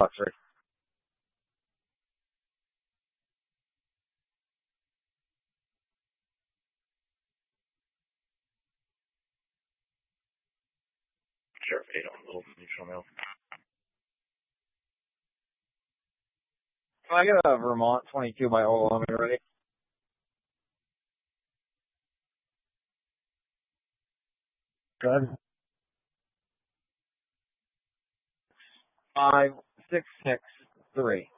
Luxury. Sheriff 8 on Little Neutral Mail. Can I get a Vermont 22 by Ola when you're ready? Good. 5663.